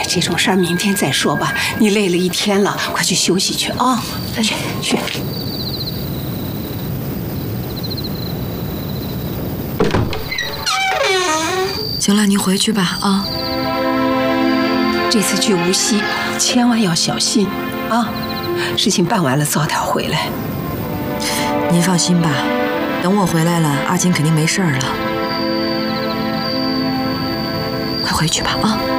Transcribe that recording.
这种事儿明天再说吧。你累了一天了，快去休息去啊！去。 行了，你回去吧啊。 这次去无锡，千万要小心啊！事情办完了，早点回来。 您放心吧，等我回来了，阿金肯定没事了。快回去吧啊！